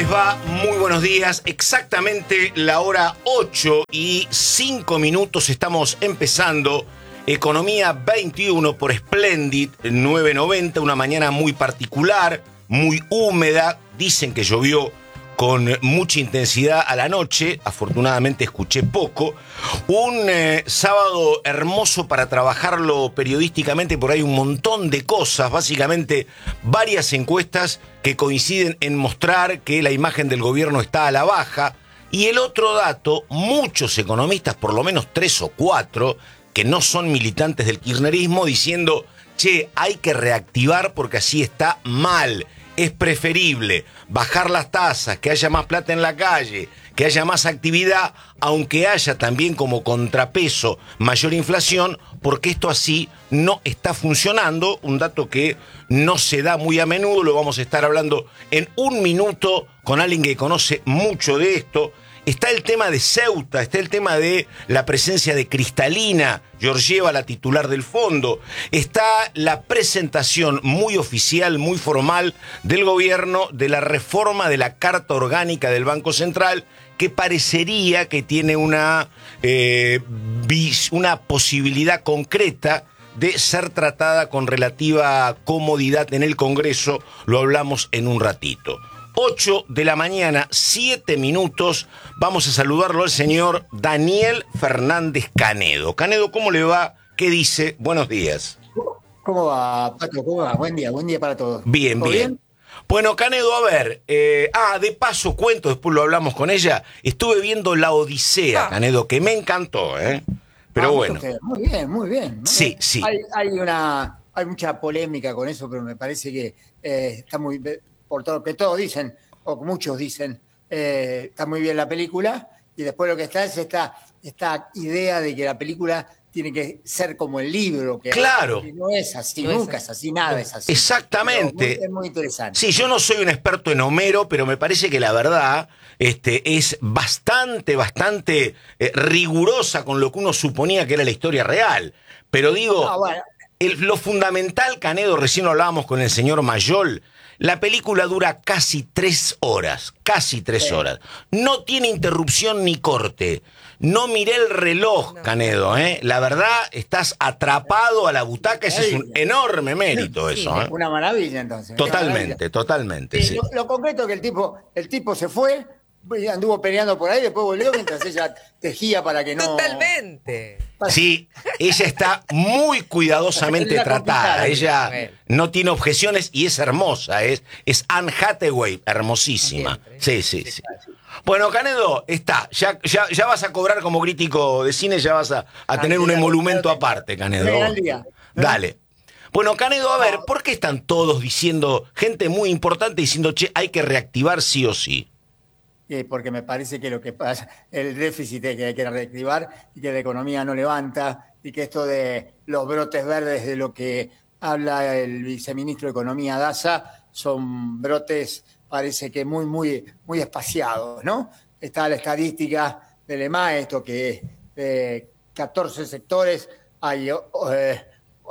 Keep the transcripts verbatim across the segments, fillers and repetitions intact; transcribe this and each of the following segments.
les va? Muy buenos días. Exactamente la hora ocho y cinco minutos estamos empezando Economía veintiuno por Splendid nueve noventa. Una mañana muy particular, muy húmeda. Dicen que llovió con mucha intensidad a la noche. Afortunadamente escuché poco. Un eh, sábado hermoso para trabajarlo periodísticamente, por ahí un montón de cosas. Básicamente varias encuestas que coinciden en mostrar que la imagen del gobierno está a la baja. Y el otro dato, muchos economistas, por lo menos tres o cuatro, que no son militantes del kirchnerismo, diciendo, che, hay que reactivar porque así está mal. Es preferible bajar las tasas, que haya más plata en la calle, que haya más actividad, aunque haya también como contrapeso mayor inflación, porque esto así no está funcionando. Un dato que no se da muy a menudo, lo vamos a estar hablando en un minuto con alguien que conoce mucho de esto. Está el tema de Ceuta, está el tema de la presencia de Cristalina Georgieva, la titular del fondo. Está la presentación muy oficial, muy formal del gobierno de la reforma de la Carta Orgánica del Banco Central, que parecería que tiene una, eh, vis, una posibilidad concreta de ser tratada con relativa comodidad en el Congreso. Lo hablamos en un ratito. ocho de la mañana, siete minutos. Vamos a saludarlo al señor Daniel Fernández Canedo. Canedo, ¿cómo le va? ¿Qué dice? Buenos días. ¿Cómo va, Paco? ¿Cómo va? Buen día, buen día para todos. Bien, bien, bien. Bueno, Canedo, a ver, eh, ah, de paso cuento, después lo hablamos con ella. Estuve viendo La Odisea, ah. Canedo, que me encantó, ¿eh? Pero ah, bueno. Muy bien, muy bien. Sí, sí. Hay, hay, una, hay mucha polémica con eso, pero me parece que eh, está muy... por todo lo que todos dicen, o muchos dicen, eh, está muy bien la película, y después lo que está es esta, esta idea de que la película tiene que ser como el libro, que, claro. que no es así, no nunca es así. es así, nada es así. Exactamente. Muy, es muy interesante. Sí, yo no soy un experto en Homero, pero me parece que la verdad este, es bastante, bastante eh, rigurosa con lo que uno suponía que era la historia real. Pero digo, ah, bueno. el, lo fundamental, Canedo, recién lo hablábamos con el señor Mayol. La película dura casi tres horas, casi tres sí. horas. No tiene interrupción ni corte. No miré el reloj, no, Canedo, ¿eh? La verdad, estás atrapado a la butaca. Ese es un enorme mérito, sí, eso, ¿eh? Una maravilla, entonces. Totalmente, maravilla. totalmente, sí, sí. Lo, lo concreto es que el tipo, el tipo se fue, anduvo peleando por ahí, después volvió mientras ella tejía para que no... Totalmente. Sí, ella está muy cuidadosamente tratada. Ella bueno. no tiene objeciones y es hermosa. Es, es Anne Hathaway, hermosísima. Sí, sí, sí. Bueno, Canedo, está. Ya, ya, ya vas a cobrar como crítico de cine, ya vas a, a tener un emolumento aparte, Canedo. Dale. Bueno, Canedo, a ver, ¿por qué están todos diciendo, gente muy importante diciendo, che, hay que reactivar sí o sí? Eh, porque me parece que lo que pasa, el déficit que hay que reactivar y que la economía no levanta y que esto de los brotes verdes de lo que habla el viceministro de Economía Daza son brotes, parece que muy, muy, muy espaciados, ¿no? Está la estadística del EMA, esto que de catorce sectores hay eh,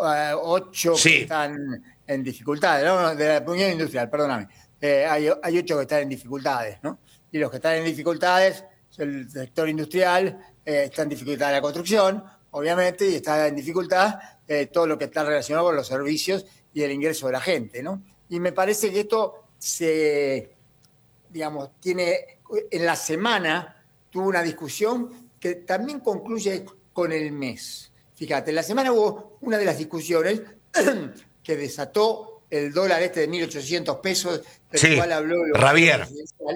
ocho sí. que están en dificultades, ¿no? De la Unión Industrial, perdóname. Eh, hay, hay ocho que están en dificultades, ¿no? Y los que están en dificultades, el sector industrial, eh, está en dificultad la construcción, obviamente, y está en dificultad eh, todo lo que está relacionado con los servicios y el ingreso de la gente, ¿no? Y me parece que esto se, digamos, tiene, en la semana tuvo una discusión que también concluye con el mes. Fíjate, en la semana hubo una de las discusiones que desató el dólar este de mil ochocientos pesos, del sí, cual habló el Javier.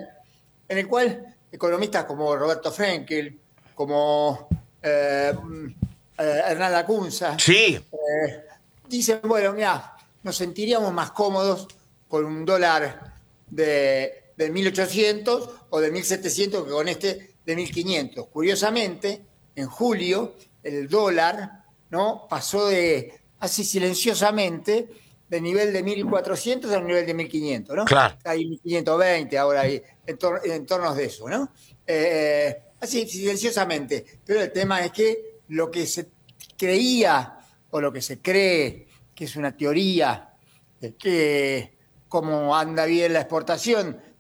En el cual economistas como Roberto Frenkel, como eh, eh, Hernán Lacunza, sí. eh, dicen, bueno, mira, nos sentiríamos más cómodos con un dólar de, de mil ochocientos o de mil setecientos que con este de mil quinientos. Curiosamente, en julio, el dólar, ¿no?, pasó de, así silenciosamente, del nivel de mil cuatrocientos al nivel de mil quinientos, ¿no? Claro. Hay mil quinientos veinte ahora, hay entor en torno de eso, ¿no? Eh, así, silenciosamente. Pero el tema es que lo que se creía, o lo que se cree, que es una teoría, de que como anda bien la exportación,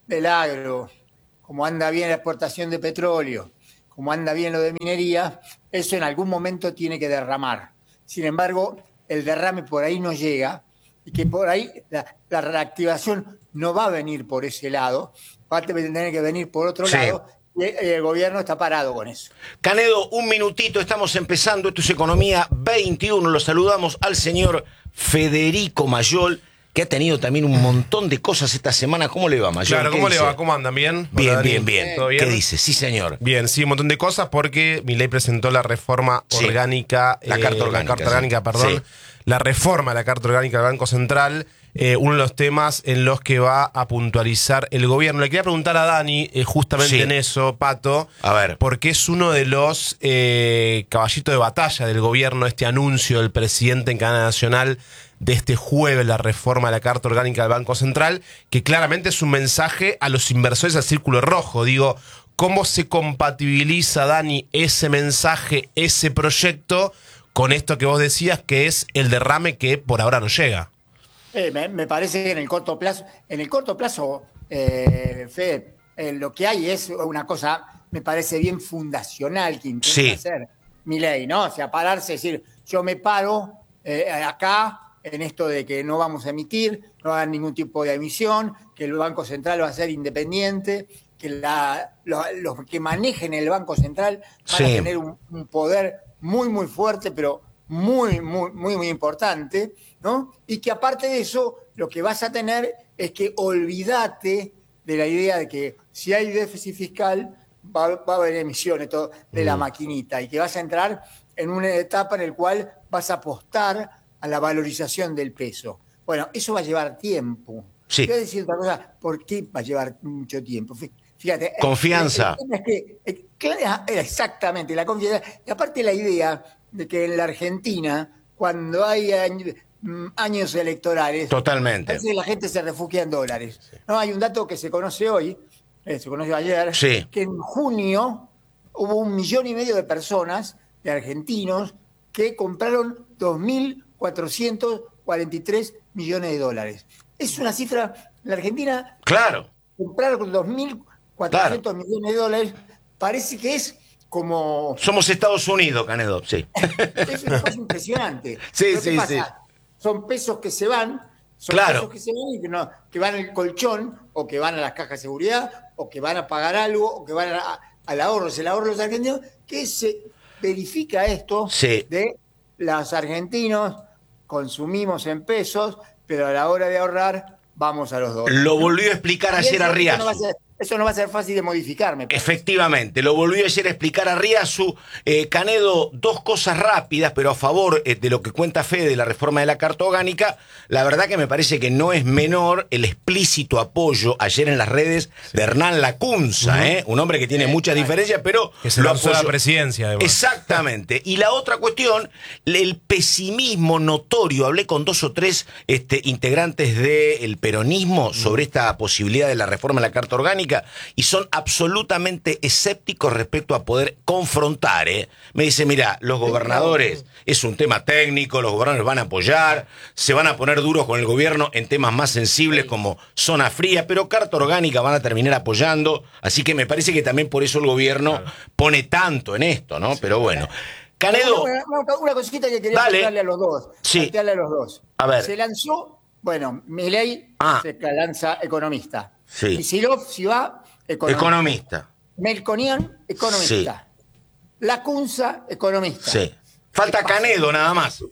del agro, como anda bien la exportación de petróleo, como anda bien lo de minería, eso en algún momento tiene que derramar. Sin embargo, el derrame por ahí no llega y que por ahí la, la reactivación no va a venir por ese lado, va a tener que venir por otro sí. lado. Y el gobierno está parado con eso. Canedo, un minutito, estamos empezando. Esto es Economía veintiuno. Lo saludamos al señor Federico Mayol, que ha tenido también un montón de cosas esta semana. ¿Cómo le va, Mayol? Claro, ¿cómo dice? le va? ¿Cómo andan? ¿Bien? Bien, bien, bien. ¿Todo bien? ¿Qué dice? Sí, señor. Bien, sí, un montón de cosas porque Milei presentó la reforma sí. orgánica. La carta eh, orgánica. La carta orgánica, sí. perdón. Sí. La reforma de la carta orgánica del Banco Central. Eh, uno de los temas en los que va a puntualizar el gobierno. Le quería preguntar a Dani, eh, justamente sí. en eso, Pato, a ver. porque es uno de los eh, caballitos de batalla del gobierno, este anuncio del presidente en cadena nacional de este jueves, la reforma de la Carta Orgánica del Banco Central, que claramente es un mensaje a los inversores al círculo rojo. Digo, ¿cómo se compatibiliza, Dani, ese mensaje, ese proyecto, con esto que vos decías, que es el derrame que por ahora no llega? Eh, me, me parece que en el corto plazo, en el corto plazo, eh, Fede, eh, lo que hay es una cosa, me parece bien fundacional que intenta sí. hacer Milei, ¿no? O sea, pararse y decir, yo me paro eh, acá en esto de que no vamos a emitir, no hagan ningún tipo de emisión, que el Banco Central va a ser independiente, que la, los, los que manejen el Banco Central van sí. a tener un, un poder muy, muy fuerte, pero muy, muy, muy, muy importante, ¿no? Y que aparte de eso, lo que vas a tener es que olvídate de la idea de que si hay déficit fiscal, va, va a haber emisiones todo, de mm. la maquinita, y que vas a entrar en una etapa en la cual vas a apostar a la valorización del peso. Bueno, eso va a llevar tiempo. Sí. Quiero decir otra cosa, ¿por qué va a llevar mucho tiempo? Fíjate. Confianza. El, el, es que, es, exactamente, la confianza. Y aparte la idea de que en la Argentina, cuando hay años, años electorales, totalmente, la gente se refugia en dólares. Sí. No, hay un dato que se conoce hoy, eh, se conoció ayer, sí. que en junio hubo un millón y medio de personas, de argentinos, que compraron dos mil cuatrocientos cuarenta y tres millones de dólares. Es una cifra, la Argentina, claro, comprar dos mil cuatrocientos claro. millones de dólares, parece que es como... Somos Estados Unidos, Canedo, sí. Es una cosa impresionante. Sí, sí, pasa? sí. Son pesos que se van, son claro. pesos que se van y que, no, que van al colchón, o que van a las cajas de seguridad, o que van a pagar algo, o que van a, al ahorro. Es el ahorro de los argentinos, que se verifica esto sí. de los argentinos consumimos en pesos, pero a la hora de ahorrar vamos a los dólares. Lo volvió a explicar ayer Arriazu. Eso no va a ser fácil de modificarme. Efectivamente, lo volvió ayer a explicar Arriazu. Eh, Canedo, dos cosas rápidas, pero a favor eh, de lo que cuenta Fede de la reforma de la Carta Orgánica. La verdad que me parece que no es menor el explícito apoyo ayer en las redes sí. de Hernán Lacunza, uh-huh. ¿eh? Un hombre que tiene eh, muchas diferencias, pero que se lanzó a la presidencia. Además. Exactamente. Y la otra cuestión, el pesimismo notorio. Hablé con dos o tres este, integrantes del peronismo uh-huh. sobre esta posibilidad de la reforma de la Carta Orgánica. Y son absolutamente escépticos respecto a poder confrontar. ¿eh? Me dice, mira, los gobernadores, es un tema técnico, los gobernadores van a apoyar, se van a poner duros con el gobierno en temas más sensibles como zona fría, pero Carta Orgánica van a terminar apoyando, así que me parece que también por eso el gobierno claro. pone tanto en esto, ¿no? Sí, pero bueno. Canedo. Una, una, una cosita que quería plantearle a los dos. Sí. A los dos. A ver. Se lanzó, bueno, Milei ah. se lanza economista. Sí. Kicillof, si va, economista. Economista. Melconian, economista. Sí. Lacunza, economista. Sí. Falta Canedo nada más.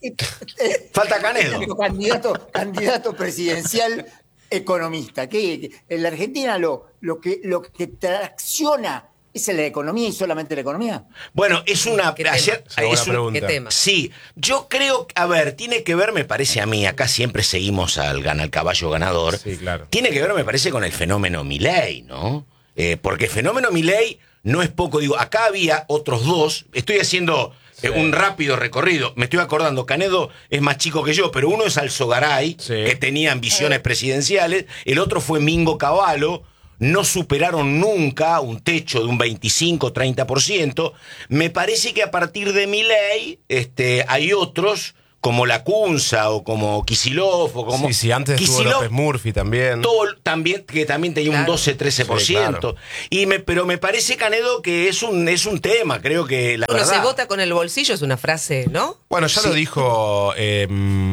Falta Canedo. Candidato, candidato presidencial economista. Que en la Argentina lo, lo, que, lo que tracciona es la economía y solamente la economía. Bueno, es una... ¿Qué ayer, tema? es un, ¿Qué tema? Sí, yo creo, a ver, tiene que ver, me parece a mí, acá siempre seguimos al, al caballo ganador. Sí, claro. Tiene que ver, me parece, con el fenómeno Milei, ¿no? Eh, porque el fenómeno Milei no es poco, digo, acá había otros dos, estoy haciendo sí. eh, un rápido recorrido, me estoy acordando, Canedo es más chico que yo, pero uno es Alzogaray, sí. que tenía ambiciones presidenciales, el otro fue Mingo Cavallo, no superaron nunca un techo de un veinticinco a treinta por ciento. Me parece que a partir de Milei este, hay otros como Lacunza o como Kicillof o como... Sí, sí, antes estuvo Kicillof, López Murphy también. Todo, también, que también tenía claro. un doce, trece por ciento. Sí, claro. y me, pero me parece, Canedo, que es un, es un tema, creo que la Uno verdad... se vota con el bolsillo, es una frase, ¿no? Bueno, ya sí. lo dijo eh,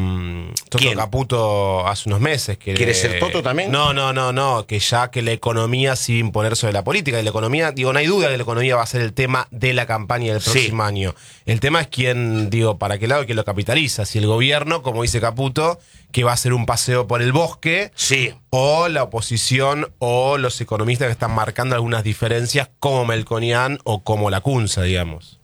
Toto ¿Quién? Caputo hace unos meses. Que, ¿Quiere ser Toto también? No, no, no, no, que ya que la economía sí va a imponer sobre la política. Y la economía, digo, no hay duda que la economía va a ser el tema de la campaña del próximo sí. año. El tema es quién, digo, para qué lado y quién lo capitaliza. Si el gobierno, como dice Caputo, que va a hacer un paseo por el bosque, sí. o la oposición, o los economistas que están marcando algunas diferencias, como Melconian o como Lacunza, digamos.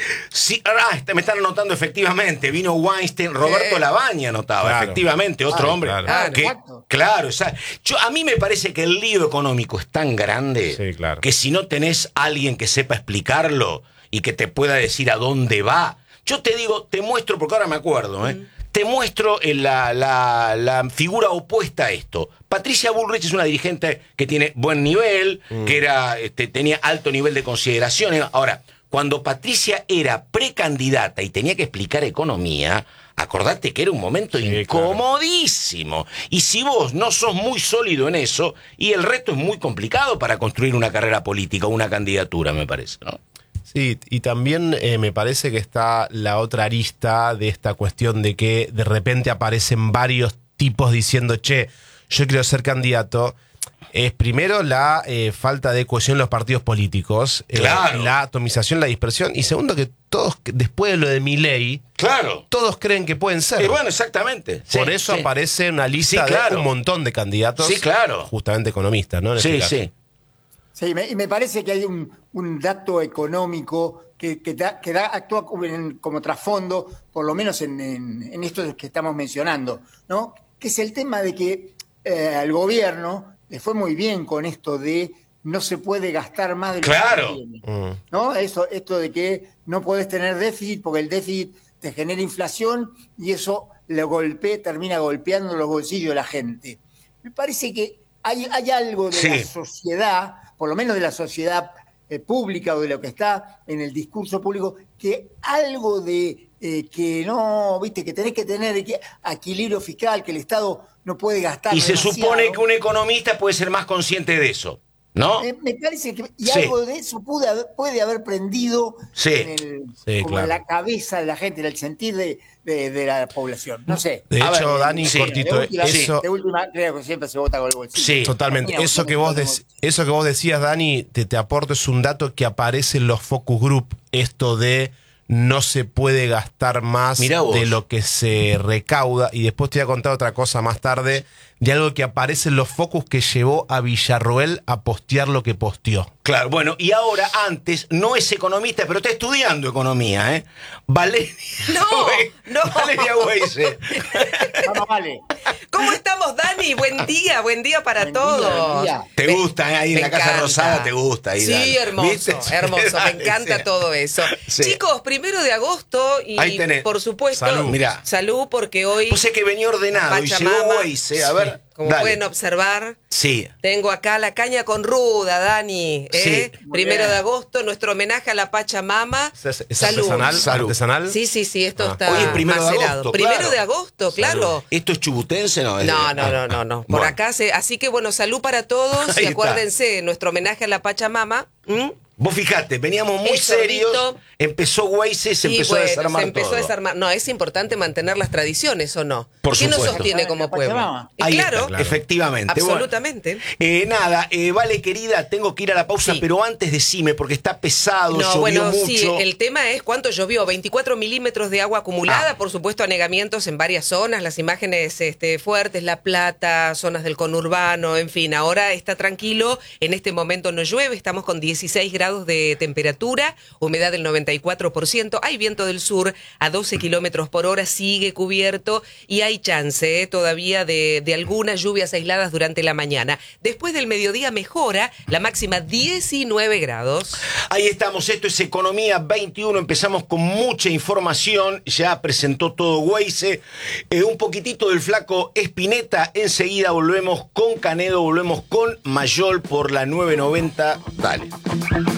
Sí, ah, me están anotando efectivamente. Vino Weinstein, Roberto eh, Labaña anotaba, claro. efectivamente, otro Ay, hombre. Claro, que, claro o sea, yo, a mí me parece que el lío económico es tan grande sí, claro. que si no tenés alguien que sepa explicarlo y que te pueda decir a dónde va. Yo te digo, te muestro, porque ahora me acuerdo, ¿eh? Mm. Te muestro la, la, la figura opuesta a esto. Patricia Bullrich es una dirigente que tiene buen nivel, mm. que era este, tenía alto nivel de consideración. Ahora, cuando Patricia era precandidata y tenía que explicar economía, acordate que era un momento sí, incomodísimo. Claro. Y si vos no sos muy sólido en eso, y el reto es muy complicado para construir una carrera política, una candidatura, me parece, ¿no? Sí, y también eh, me parece que está la otra arista de esta cuestión de que de repente aparecen varios tipos diciendo, che, yo quiero ser candidato. Es primero la eh, falta de cohesión en los partidos políticos, eh, claro. la atomización, la dispersión, y segundo que todos, después de lo de Milei, claro. todos creen que pueden ser. Y bueno, exactamente. Por sí, eso sí. aparece una lista sí, claro. de un montón de candidatos, sí, claro. justamente economistas, ¿no? En sí, este sí. Sí, me, y me parece que hay un, un dato económico que, que, da, que da, actúa como, en, como trasfondo, por lo menos en, en, en esto que estamos mencionando, ¿no? Que es el tema de que eh, al gobierno le fue muy bien con esto de no se puede gastar más de lo claro. que tiene, ¿no? Eso, esto de que no podés tener déficit porque el déficit te genera inflación y eso lo golpea, termina golpeando los bolsillos de la gente. Me parece que hay, hay algo de sí. la sociedad, por lo menos de la sociedad eh, pública o de lo que está en el discurso público, que algo de eh, que no, viste, que tenés que tener equilibrio fiscal, que el Estado no puede gastar y demasiado. Se supone que un economista puede ser más consciente de eso, ¿no? Me, me parece que y sí. algo de eso puede haber, puede haber prendido sí. en, el, sí, como claro. en la cabeza de la gente, en el sentir de, de, de la población. No sé. De a hecho, ver, Dani, sí. cortito, de última, eso... de última, creo que siempre se vota con el bolsillo. Sí, totalmente. Mira, Eso que, vos de, eso que vos decías, Dani, te, te aporto, es un dato que aparece en los focus group, esto de no se puede gastar más de lo que se recauda. Y después te voy a contar otra cosa más tarde, de algo que aparece en los focus que llevó a Villarroel a postear lo que posteó. Claro, bueno, y ahora antes, no es economista, pero está estudiando economía, ¿eh? Valeria. No, no. Valeria Weise. Vamos, vale. ¿Cómo estamos, Dani? Buen día, buen día para buen todos. Día, buen día. Te gusta, ¿eh? Ahí en la Casa encanta. Rosada te gusta. Ahí, sí, Dani. hermoso, ¿viste? hermoso. Me encanta sí. todo eso. Sí. Chicos, primero de agosto y ahí tenés. Por supuesto, Salud. Mirá. salud porque hoy... Pues es que venía ordenado y llegó Weise, a ver. Como dale. pueden observar, sí. tengo acá la caña con ruda, Dani. ¿eh? Sí. Primero bien. de agosto, nuestro homenaje a la Pachamama. ¿Es, es Salud. artesanal? Salud. ¿Artesanal? Sí, sí, sí, esto Ah. está Hoy es primero de macerado. agosto, Primero claro. de agosto, claro. Salud. ¿Esto es chubutense? No, es No, de... no, no, no, no. Por Bueno. acá se... Así que bueno, salud para todos Ahí y está. acuérdense, nuestro homenaje a la Pachamama. ¿Mm? Vos fijate, veníamos muy El serios, sorbito. empezó Weise, se Y empezó bueno, a desarmar se empezó todo. a desarmar. No, es importante mantener las tradiciones, ¿o no? Por ¿Quién nos supuesto. sostiene como La pueblo? Pachamama. Y Ahí claro, está, efectivamente. absolutamente. Bueno, eh, nada, eh, vale, querida, tengo que ir a la pausa, Sí. pero antes decime, porque está pesado, No, llovió bueno, mucho. sí, el tema es cuánto llovió, veinticuatro milímetros de agua acumulada, Ah. por supuesto anegamientos en varias zonas, las imágenes este, fuertes, La Plata, zonas del conurbano, en fin, ahora está tranquilo, en este momento no llueve, estamos con dieciséis grados de temperatura, humedad del noventa y cuatro por ciento, hay viento del sur a doce kilómetros por hora, sigue cubierto y hay chance eh, todavía de, de algunas lluvias aisladas durante la mañana. Después del mediodía mejora, la máxima diecinueve grados. Ahí estamos, esto es Economía veintiuno, empezamos con mucha información, ya presentó todo Weise, eh, un poquitito del flaco Spinetta, enseguida volvemos con Canedo, volvemos con Mayol por la nueve noventa, dale.